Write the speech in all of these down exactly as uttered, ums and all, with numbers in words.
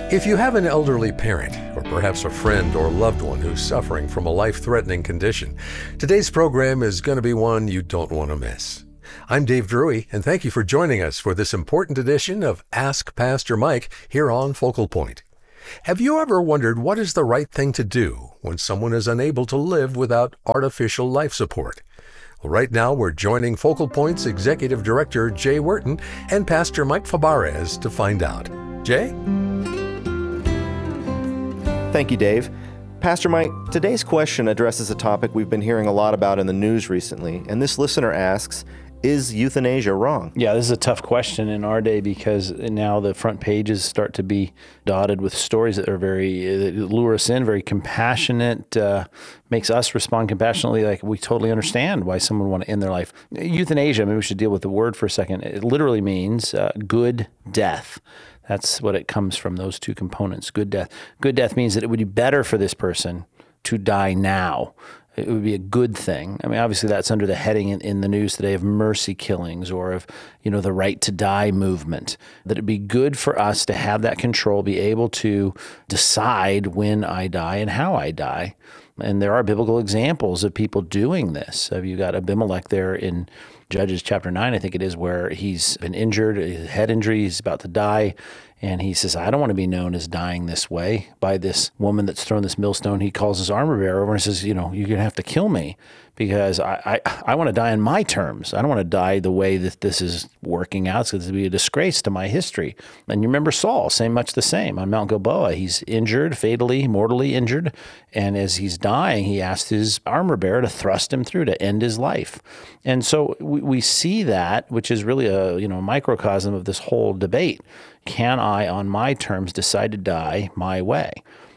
If you have an elderly parent, or perhaps a friend or loved one who's suffering from a life-threatening condition, today's program is going to be one you don't want to miss. I'm Dave Drury, and thank you for joining us for this important edition of Ask Pastor Mike here on Focal Point. Have you ever wondered what is the right thing to do when someone is unable to live without artificial life support? Well, right now we're joining Focal Point's Executive Director Jay Wharton and Pastor Mike Fabarez to find out. Jay? Thank you, Dave. Pastor Mike, today's question addresses a topic we've been hearing a lot about in the news recently, and this listener asks, is euthanasia wrong? Yeah, this is a tough question in our day because now the front pages start to be dotted with stories that are very, that lure us in, very compassionate, uh, makes us respond compassionately, like we totally understand why someone would want to end their life. Euthanasia, maybe we should deal with the word for a second. It literally means uh, good death. That's what it comes from, those two components, good death. Good death means that it would be better for this person to die now. It would be a good thing. I mean, obviously that's under the heading in, in the news today of mercy killings or of, you know, the right to die movement, that it'd be good for us to have that control, be able to decide when I die and how I die. And there are biblical examples of people doing this. Uh, you got Abimelech there in Judges chapter nine, I think it is, where he's been injured, a head injury, he's about to die. And he says, I don't want to be known as dying this way by this woman that's thrown this millstone. He calls his armor bearer over and says, you know, you're going to have to kill me because I, I, I want to die on my terms. I don't want to die the way that this is working out. It's going to be a disgrace to my history. And you remember Saul, same much the same on Mount Gilboa. He's injured, fatally, mortally injured. And as he's dying, he asked his armor bearer to thrust him through to end his life. And so we, we see that, which is really a, you know, microcosm of this whole debate. Can I, on my terms, decide to die my way?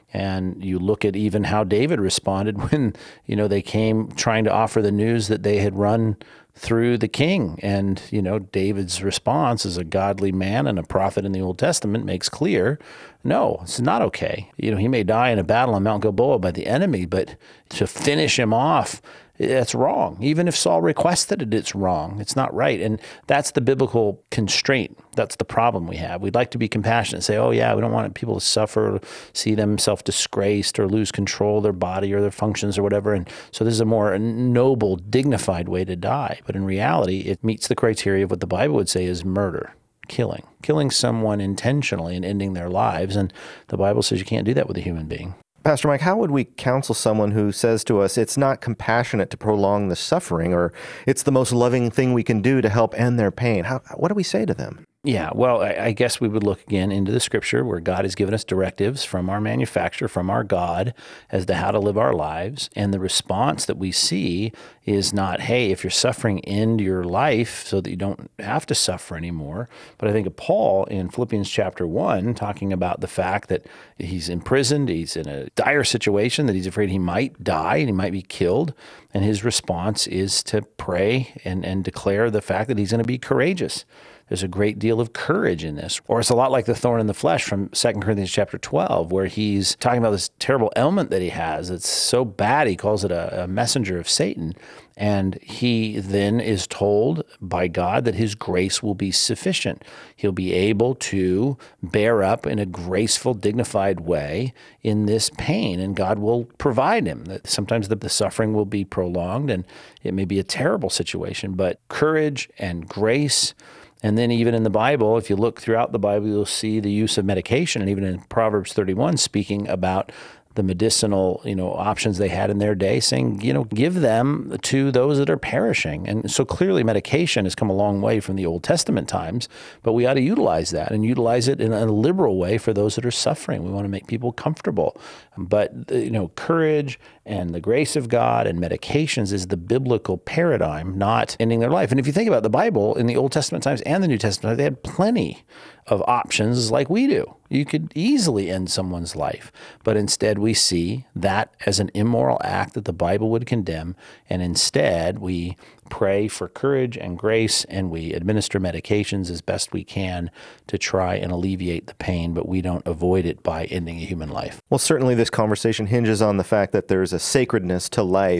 And you look at even how David responded when, you know, they came trying to offer the news that they had run through the king. And, you know, David's response as a godly man and a prophet in the Old Testament makes clear, no, it's not okay. You know, he may die in a battle on Mount Gilboa by the enemy, but to finish him off, that's wrong. Even if Saul requested it, it's wrong. It's not right. And that's the biblical constraint. That's the problem we have. We'd like to be compassionate and say, oh, yeah, we don't want people to suffer, see them self-disgraced or lose control of their body or their functions or whatever. And so this is a more noble, dignified way to die. But in reality, it meets the criteria of what the Bible would say is murder, killing, killing someone intentionally and ending their lives. And the Bible says you can't do that with a human being. Pastor Mike, how would we counsel someone who says to us, it's not compassionate to prolong the suffering, or it's the most loving thing we can do to help end their pain? How, what do we say to them? Yeah, well, I, I guess we would look again into the scripture where God has given us directives from our manufacturer, from our God, as to how to live our lives. And the response that we see is not, hey, if you're suffering, end your life so that you don't have to suffer anymore. But I think of Paul in Philippians chapter one, talking about the fact that he's imprisoned, he's in a dire situation, that he's afraid he might die and he might be killed. And his response is to pray and, and declare the fact that he's going to be courageous. There's a great deal of courage in this. Or it's a lot like the thorn in the flesh from Second Corinthians chapter twelve, where he's talking about this terrible ailment that he has. It's so bad, he calls it a, a messenger of Satan. And he then is told by God that his grace will be sufficient. He'll be able to bear up in a graceful, dignified way in this pain, and God will provide him. That sometimes the, the suffering will be prolonged, and it may be a terrible situation, but courage and grace. And then even in the Bible, if you look throughout the Bible, you'll see the use of medication. And even in Proverbs thirty-one, speaking about the medicinal, you know, options they had in their day, saying, you know, give them to those that are perishing. And so clearly medication has come a long way from the Old Testament times, but we ought to utilize that and utilize it in a liberal way for those that are suffering. We want to make people comfortable. But, you know, courage and the grace of God and medications is the biblical paradigm, not ending their life. And if you think about the Bible in the Old Testament times and the New Testament, they had plenty of options like we do. You could easily end someone's life, but instead we see that as an immoral act that the Bible would condemn, and instead we pray for courage and grace, and we administer medications as best we can to try and alleviate the pain, but we don't avoid it by ending a human life. Well, certainly this conversation hinges on the fact that there's a sacredness to life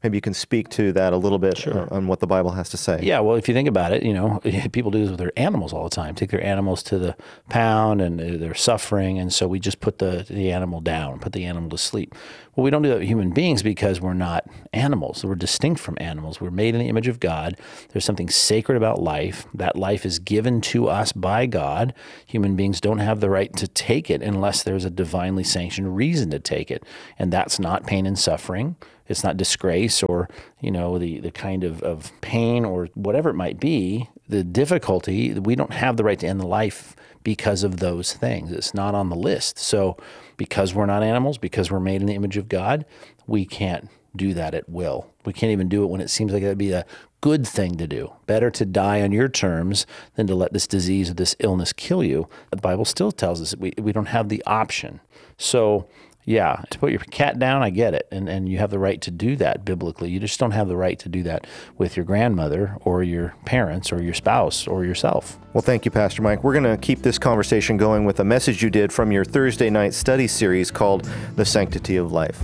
Maybe you can speak to that a little bit Sure. uh, on what the Bible has to say. Yeah, well, if you think about it, you know, people do this with their animals all the time. Take their animals to the pound and they're suffering, and so we just put the, the animal down, put the animal to sleep. Well, we don't do that with human beings because we're not animals. We're distinct from animals. We're made in the image of God. There's something sacred about life. That life is given to us by God. Human beings don't have the right to take it unless there's a divinely sanctioned reason to take it, and that's not pain and suffering. It's not disgrace or, you know, the, the kind of, of pain or whatever it might be, the difficulty. We don't have the right to end the life because of those things. It's not on the list. So because we're not animals, because we're made in the image of God, we can't do that at will. We can't even do it when it seems like that'd be a good thing to do. Better to die on your terms than to let this disease or this illness kill you. The Bible still tells us that we, we don't have the option. So yeah, to put your cat down, I get it. And and you have the right to do that biblically. You just don't have the right to do that with your grandmother or your parents or your spouse or yourself. Well, thank you, Pastor Mike. We're going to keep this conversation going with a message you did from your Thursday night study series called The Sanctity of Life.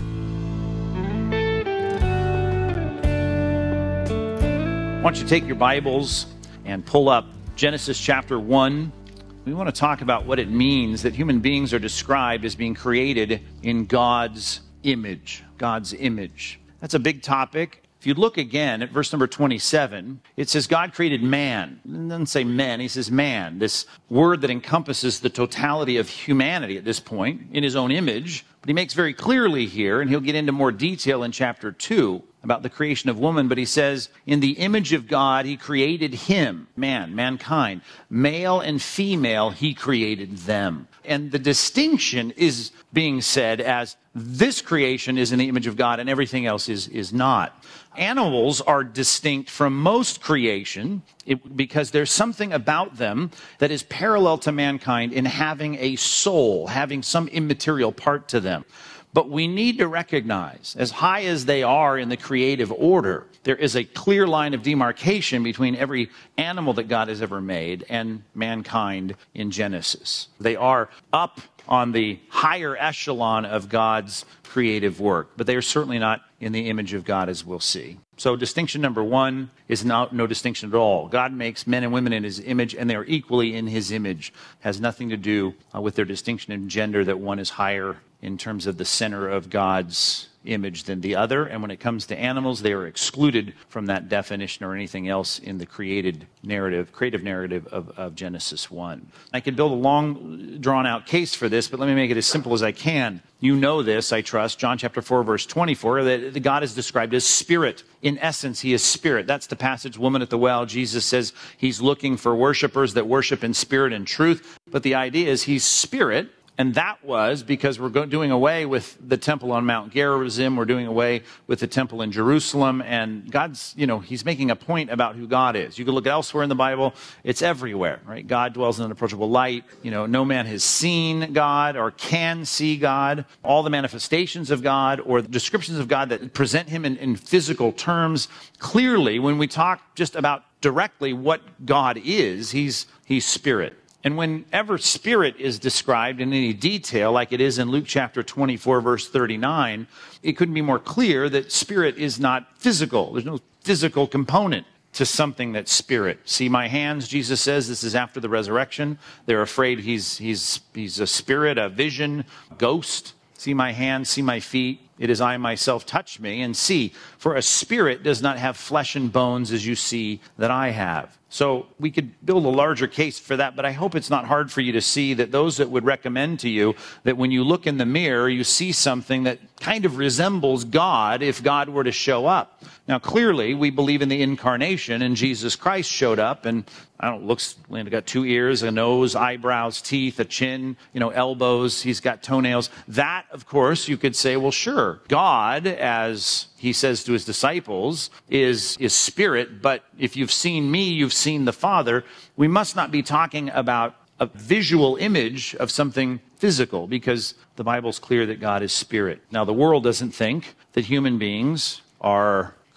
Why don't you take your Bibles and pull up Genesis chapter one. We want to talk about what it means that human beings are described as being created in God's image. God's image. That's a big topic. If you look again at verse number twenty-seven, it says God created man. It doesn't say men, he says man. This word that encompasses the totality of humanity at this point in his own image. But he makes very clearly here, and he'll get into more detail in chapter two, about the creation of woman, but he says, in the image of God, he created him, man, mankind. Male and female, he created them. And the distinction is being said as this creation is in the image of God and everything else is, is not. Animals are distinct from most creation it, because there's something about them that is parallel to mankind in having a soul, having some immaterial part to them. But we need to recognize, as high as they are in the creative order, there is a clear line of demarcation between every animal that God has ever made and mankind in Genesis. They are up on the higher echelon of God's creative work, but they are certainly not in the image of God, as we'll see. So distinction number one is not, no distinction at all. God makes men and women in his image, and they are equally in his image. It has nothing to do uh, with their distinction in gender, that one is higher in terms of the center of God's image than the other. And when it comes to animals, they are excluded from that definition or anything else in the created narrative, creative narrative of, of Genesis one. I could build a long, drawn-out case for this, but let me make it as simple as I can. You know this, I trust, John chapter four, verse twenty-four, that God is described as spirit. In essence, he is spirit. That's the passage, woman at the well. Jesus says he's looking for worshipers that worship in spirit and truth. But the idea is he's spirit. And that was because we're go- doing away with the temple on Mount Gerizim. We're doing away with the temple in Jerusalem. And God's, you know, he's making a point about who God is. You can look elsewhere in the Bible. It's everywhere, right? God dwells in unapproachable light. You know, no man has seen God or can see God. All the manifestations of God or the descriptions of God that present him in, in physical terms. Clearly, when we talk just about directly what God is, he's he's spirit. And whenever spirit is described in any detail, like it is in Luke chapter twenty-four, verse thirty-nine, it couldn't be more clear that spirit is not physical. There's no physical component to something that's spirit. See my hands, Jesus says, this is after the resurrection. They're afraid he's, he's, he's a spirit, a vision, ghost. See my hands, see my feet. It is I myself, touch me and see. For a spirit does not have flesh and bones as you see that I have. So we could build a larger case for that, but I hope it's not hard for you to see that those that would recommend to you that when you look in the mirror, you see something that kind of resembles God if God were to show up. Now, clearly, we believe in the incarnation, and Jesus Christ showed up, and I don't know, looks, he's got two ears, a nose, eyebrows, teeth, a chin, you know, elbows, he's got toenails. That, of course, you could say, well, sure, God, as he says to his disciples, is, is spirit, but if you've seen me, you've seen the Father. We must not be talking about a visual image of something physical, because the Bible's clear that God is spirit. Now, the world doesn't think that human beings are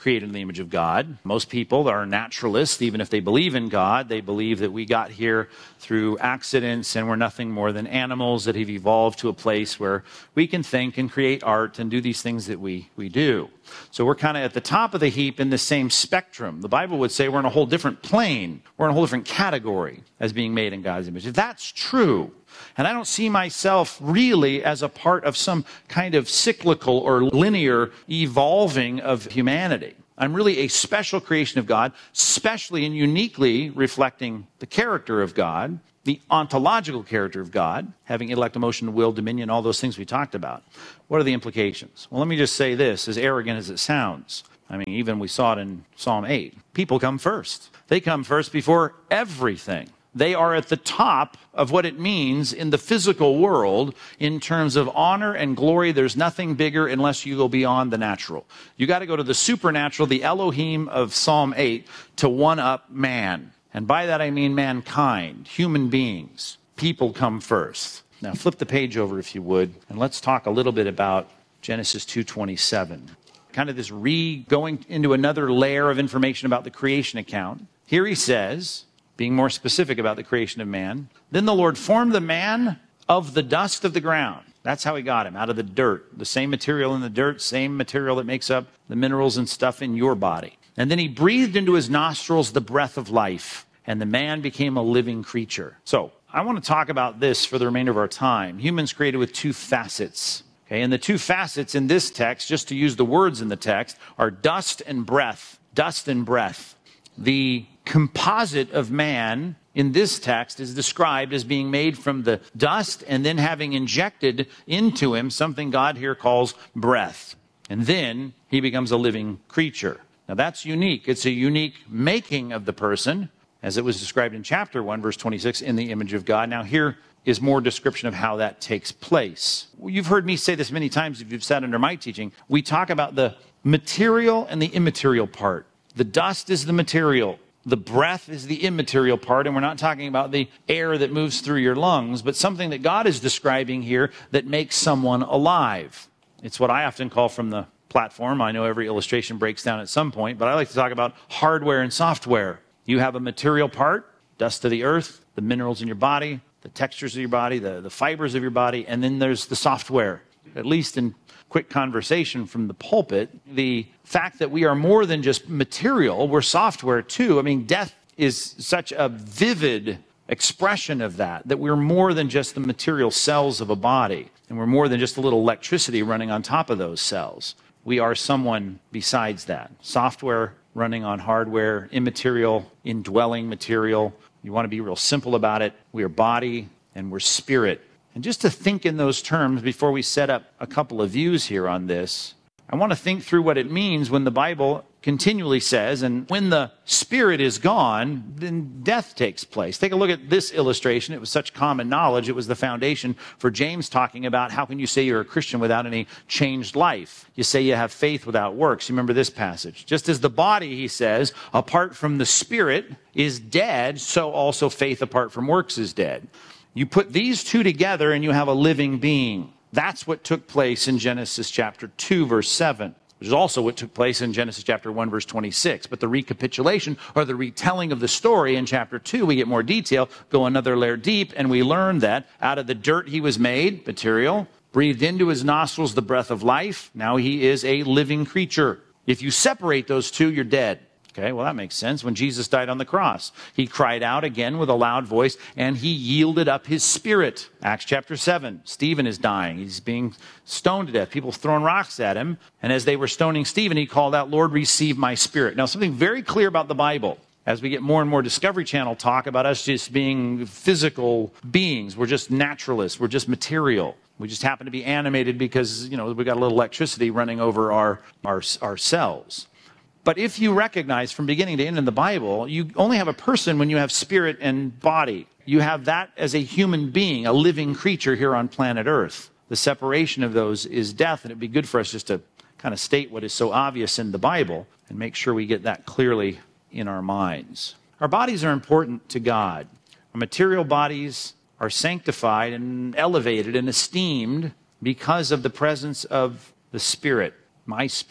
created in the image of God. Most people are naturalists. Even if they believe in God, they believe that we got here through accidents and we're nothing more than animals that have evolved to a place where we can think and create art and do these things that we, we do. So we're kind of at the top of the heap in the same spectrum. The Bible would say we're in a whole different plane. We're in a whole different category as being made in God's image. If that's true, and I don't see myself really as a part of some kind of cyclical or linear evolving of humanity. I'm really a special creation of God, specially and uniquely reflecting the character of God, the ontological character of God, having intellect, emotion, will, dominion, all those things we talked about. What are the implications? Well, let me just say this, as arrogant as it sounds. I mean, even we saw it in Psalm eight. People come first. They come first before everything. They are at the top of what it means in the physical world in terms of honor and glory. There's nothing bigger unless you go beyond the natural. You got to go to the supernatural, the Elohim of Psalm eight, to one-up man. And by that I mean mankind, human beings. People come first. Now flip the page over if you would, and let's talk a little bit about Genesis two twenty-seven. Kind of this re-going into another layer of information about the creation account. Here he says, being more specific about the creation of man, then the Lord formed the man of the dust of the ground. That's how he got him, out of the dirt. The same material in the dirt, same material that makes up the minerals and stuff in your body. And then he breathed into his nostrils the breath of life, and the man became a living creature. So I want to talk about this for the remainder of our time. Humans created with two facets. Okay, and the two facets in this text, just to use the words in the text, are dust and breath. Dust and breath. The composite of man in this text is described as being made from the dust and then having injected into him something God here calls breath. And then he becomes a living creature. Now that's unique. It's a unique making of the person, as it was described in chapter one, verse twenty-six, in the image of God. Now here is more description of how that takes place. You've heard me say this many times if you've sat under my teaching. We talk about the material and the immaterial part. The dust is the material. The breath is the immaterial part, and we're not talking about the air that moves through your lungs, but something that God is describing here that makes someone alive. It's what I often call from the platform. I know every illustration breaks down at some point, but I like to talk about hardware and software. You have a material part, dust of the earth, the minerals in your body, the textures of your body, the, the fibers of your body, and then there's the software. At least in quick conversation from the pulpit, the fact that we are more than just material, we're software too. I mean, death is such a vivid expression of that, that we're more than just the material cells of a body, and we're more than just a little electricity running on top of those cells. We are someone besides that. Software running on hardware, immaterial, indwelling material. You want to be real simple about it. We are body and we're spirit. And just to think in those terms before we set up a couple of views here on this, I want to think through what it means when the Bible continually says, and when the spirit is gone, then death takes place. Take a look at this illustration. It was such common knowledge. It was the foundation for James talking about how can you say you're a Christian without any changed life? You say you have faith without works. You remember this passage. Just as the body, he says, apart from the spirit is dead, so also faith apart from works is dead. You put these two together and you have a living being. That's what took place in Genesis chapter two, verse seven, which is also what took place in Genesis chapter one, verse twenty-six. But the recapitulation or the retelling of the story in chapter two, we get more detail, go another layer deep, and we learn that out of the dirt he was made, material, breathed into his nostrils the breath of life. Now he is a living creature. If you separate those two, you're dead. Okay, well, that makes sense. When Jesus died on the cross, he cried out again with a loud voice, and he yielded up his spirit. Acts chapter seven, Stephen is dying. He's being stoned to death. People throwing rocks at him. And as they were stoning Stephen, he called out, Lord, receive my spirit. Now, something very clear about the Bible, as we get more and more Discovery Channel talk about us just being physical beings. We're just naturalists. We're just material. We just happen to be animated because, you know, we got a little electricity running over our, our, our cells. But if you recognize from beginning to end in the Bible, you only have a person when you have spirit and body. You have that as a human being, a living creature here on planet Earth. The separation of those is death, and it'd be good for us just to kind of state what is so obvious in the Bible and make sure we get that clearly in our minds. Our bodies are important to God. Our material bodies are sanctified and elevated and esteemed because of the presence of the Spirit, my spirit.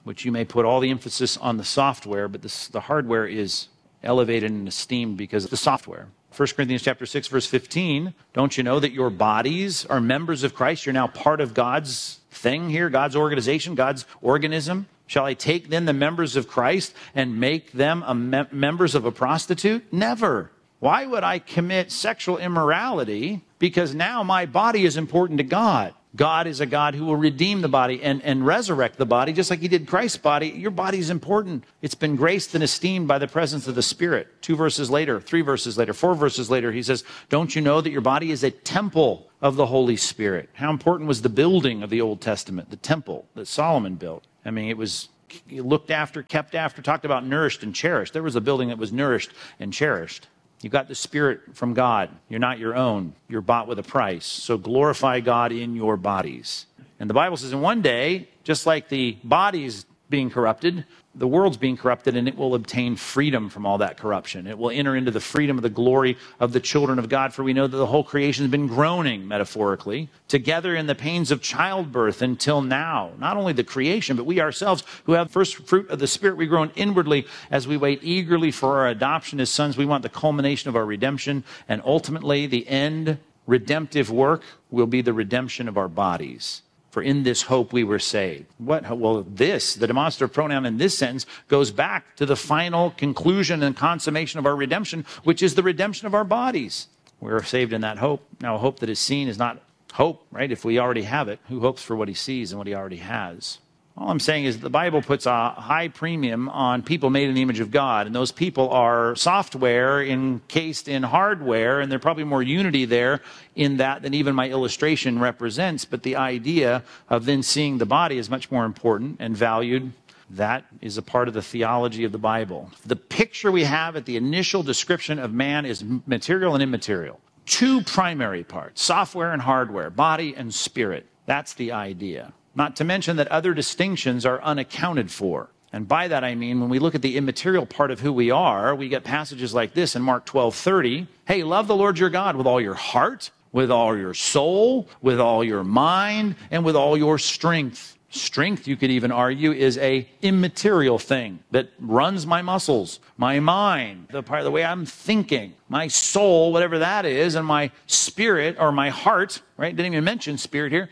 which you may put all the emphasis on the software, but this, the hardware is elevated and esteemed because of the software. First Corinthians chapter six, verse fifteen, don't you know that your bodies are members of Christ? You're now part of God's thing here, God's organization, God's organism. Shall I take then the members of Christ and make them a mem- members of a prostitute? Never. Why would I commit sexual immorality? Because now my body is important to God. God is a God who will redeem the body and, and resurrect the body, just like he did Christ's body. Your body is important. It's been graced and esteemed by the presence of the Spirit. Two verses later, three verses later, four verses later, he says, don't you know that your body is a temple of the Holy Spirit? How important was the building of the Old Testament, the temple that Solomon built? I mean, it was looked after, kept after, talked about nourished and cherished. There was a building that was nourished and cherished. You got the Spirit from God. You're not your own. You're bought with a price. So glorify God in your bodies. And the Bible says in one day, just like the body's being corrupted, the world's being corrupted, and it will obtain freedom from all that corruption. It will enter into the freedom of the glory of the children of God, for we know that the whole creation has been groaning, metaphorically, together in the pains of childbirth until now. Not only the creation, but we ourselves who have first fruit of the Spirit, we groan inwardly as we wait eagerly for our adoption as sons. We want the culmination of our redemption, and ultimately the end redemptive work will be the redemption of our bodies. For in this hope we were saved. What? Well, this, the demonstrative pronoun in this sentence, goes back to the final conclusion and consummation of our redemption, which is the redemption of our bodies. We're saved in that hope. Now, a hope that is seen is not hope, right? If we already have it, who hopes for what he sees and what he already has? All I'm saying is the Bible puts a high premium on people made in the image of God, and those people are software encased in hardware, and there's probably more unity there in that than even my illustration represents, but the idea of then seeing the body is much more important and valued. That is a part of the theology of the Bible. The picture we have at the initial description of man is material and immaterial. Two primary parts, software and hardware, body and spirit. That's the idea. Not to mention that other distinctions are unaccounted for. And by that I mean, when we look at the immaterial part of who we are, we get passages like this in Mark twelve thirty. Hey, love the Lord your God with all your heart, with all your soul, with all your mind, and with all your strength. Strength, you could even argue, is a immaterial thing that runs my muscles, my mind, the part of the way I'm thinking, my soul, whatever that is, and my spirit or my heart, right? Didn't even mention spirit here.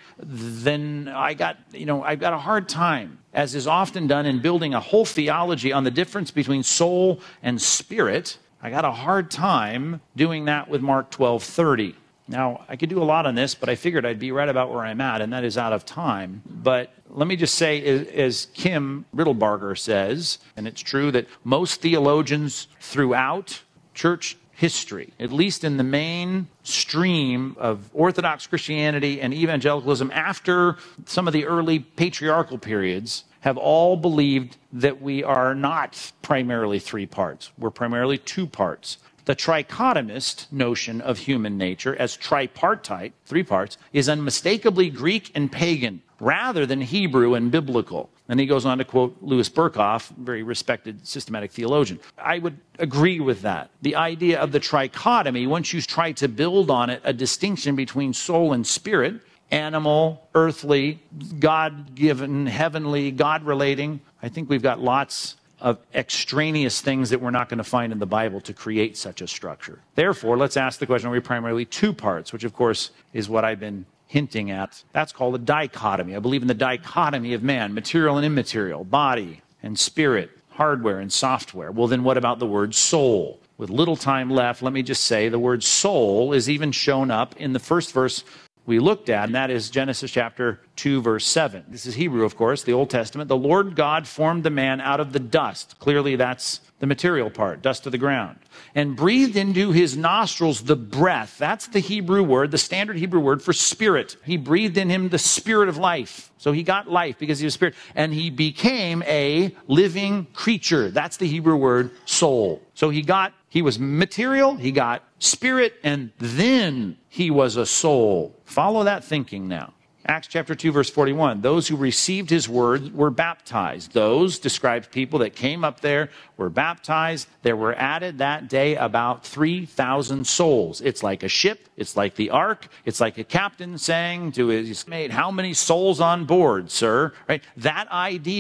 Then I got, you know, I've got a hard time, as is often done in building a whole theology on the difference between soul and spirit. I got a hard time doing that with Mark twelve thirty. Now, I could do a lot on this, but I figured I'd be right about where I'm at, and that is out of time. But let me just say, as Kim Riddlebarger says, and it's true that most theologians throughout church history, at least in the main stream of Orthodox Christianity and evangelicalism after some of the early patriarchal periods, have all believed that we are not primarily three parts. We're primarily two parts. The trichotomist notion of human nature as tripartite, three parts, is unmistakably Greek and pagan rather than Hebrew and biblical. And he goes on to quote Louis Berkhoff, very respected systematic theologian. I would agree with that. The idea of the trichotomy, once you try to build on it a distinction between soul and spirit, animal, earthly, God-given, heavenly, God-relating, I think we've got lots of extraneous things that we're not going to find in the Bible to create such a structure. Therefore, let's ask the question, are we primarily two parts, which of course is what I've been hinting at. That's called a dichotomy. I believe in the dichotomy of man, material and immaterial, body and spirit, hardware and software. Well, then what about the word soul? With little time left, let me just say the word soul is even shown up in the first verse we looked at, and that is Genesis chapter two, verse seven. This is Hebrew, of course, the Old Testament. The Lord God formed the man out of the dust. Clearly, that's the material part, dust of the ground. And breathed into his nostrils the breath. That's the Hebrew word, the standard Hebrew word for spirit. He breathed in him the spirit of life. So he got life because he was spirit. And he became a living creature. That's the Hebrew word soul. So he got, he was material, he got spirit, and then he was a soul. Follow that thinking now. Acts chapter two, verse forty-one. Those who received his word were baptized. Those describes people that came up there, were baptized. There were added that day about three thousand souls. It's like a ship. It's like the ark. It's like a captain saying to his mate, how many souls on board, sir? Right? That idea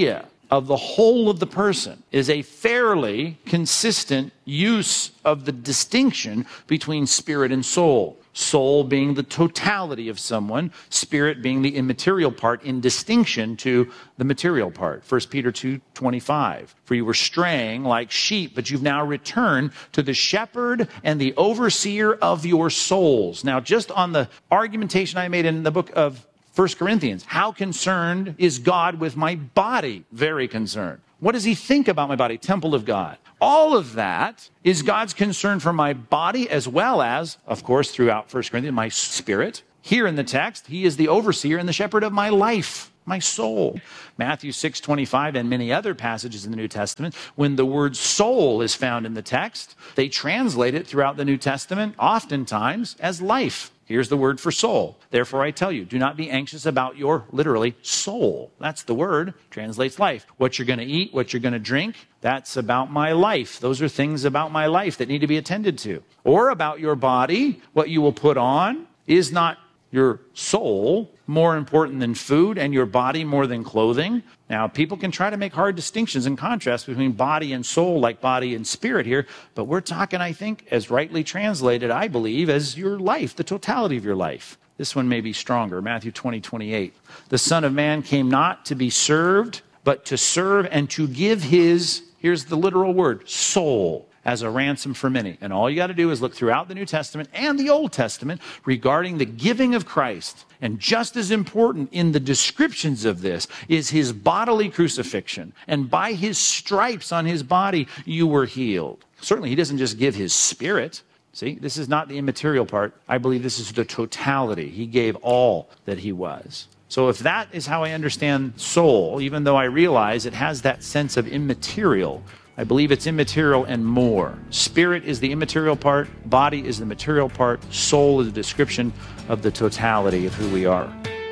of the whole of the person is a fairly consistent use of the distinction between spirit and soul. Soul being the totality of someone, spirit being the immaterial part in distinction to the material part. First Peter two twenty-five, for you were straying like sheep, but you've now returned to the shepherd and the overseer of your souls. Now, just on the argumentation I made in the book of First Corinthians, how concerned is God with my body? Very concerned. What does he think about my body? Temple of God. All of that is God's concern for my body, as well as, of course, throughout First Corinthians, my spirit. Here in the text, he is the overseer and the shepherd of my life, my soul. Matthew six twenty-five and many other passages in the New Testament, when the word soul is found in the text, they translate it throughout the New Testament, oftentimes, as life. Here's the word for soul. Therefore, I tell you, do not be anxious about your, literally, soul. That's the word, translates life. What you're going to eat, what you're going to drink, that's about my life. Those are things about my life that need to be attended to. Or about your body, what you will put on. Is not your soul more important than food and your body more than clothing? Now, people can try to make hard distinctions and contrasts between body and soul, like body and spirit here, but we're talking, I think, as rightly translated, I believe, as your life, the totality of your life. This one may be stronger, Matthew twenty twenty-eight. The Son of Man came not to be served, but to serve and to give his, here's the literal word, soul, as a ransom for many. And all you got to do is look throughout the New Testament and the Old Testament regarding the giving of Christ. And just as important in the descriptions of this is his bodily crucifixion. And by his stripes on his body, you were healed. Certainly, he doesn't just give his spirit. See, this is not the immaterial part. I believe this is the totality. He gave all that he was. So if that is how I understand soul, even though I realize it has that sense of immaterial, I believe it's immaterial and more. Spirit is the immaterial part, body is the material part, soul is a description of the totality of who we are.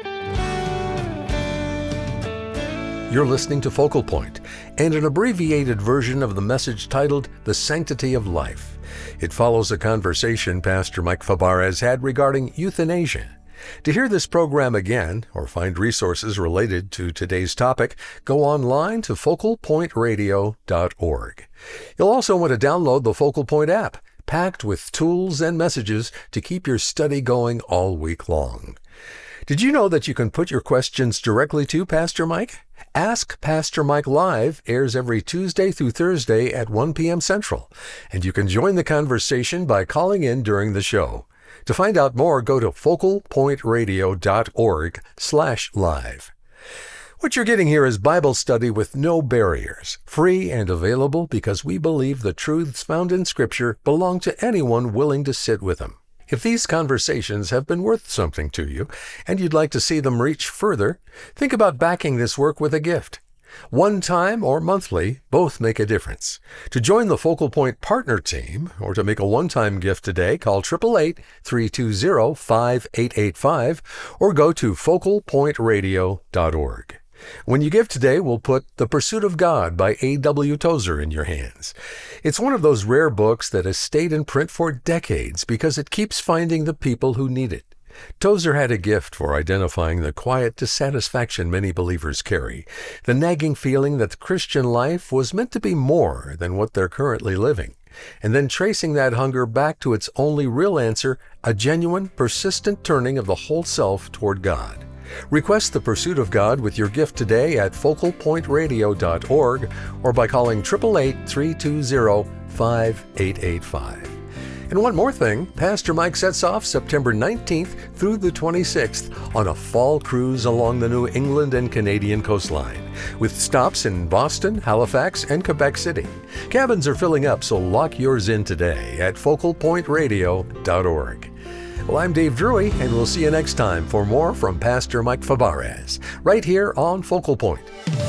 You're listening to Focal Point and an abbreviated version of the message titled The Sanctity of Life. It follows a conversation Pastor Mike Fabarez had regarding euthanasia. To hear this program again or find resources related to today's topic, go online to focal point radio dot org. You'll also want to download the Focal Point app, packed with tools and messages to keep your study going all week long. Did you know that you can put your questions directly to Pastor Mike? Ask Pastor Mike Live airs every Tuesday through Thursday at one p.m. Central, and you can join the conversation by calling in during the show. To find out more, go to focal point radio dot org slash live. What you're getting here is Bible study with no barriers, free and available because we believe the truths found in Scripture belong to anyone willing to sit with them. If these conversations have been worth something to you and you'd like to see them reach further, think about backing this work with a gift. One time or monthly, both make a difference. To join the Focal Point Partner Team or to make a one-time gift today, call eight eight eight, three two zero, five eight eight five or go to focal point radio dot org. When you give today, we'll put The Pursuit of God by A W Tozer in your hands. It's one of those rare books that has stayed in print for decades because it keeps finding the people who need it. Tozer had a gift for identifying the quiet dissatisfaction many believers carry, the nagging feeling that the Christian life was meant to be more than what they're currently living, and then tracing that hunger back to its only real answer, a genuine, persistent turning of the whole self toward God. Request The Pursuit of God with your gift today at focal point radio dot org or by calling eight eight eight, three two zero, five eight eight five. And one more thing, Pastor Mike sets off September nineteenth through the twenty-sixth on a fall cruise along the New England and Canadian coastline, with stops in Boston, Halifax, and Quebec City. Cabins are filling up, so lock yours in today at focal point radio dot org. Well, I'm Dave Drury, and we'll see you next time for more from Pastor Mike Fabarez, right here on Focal Point.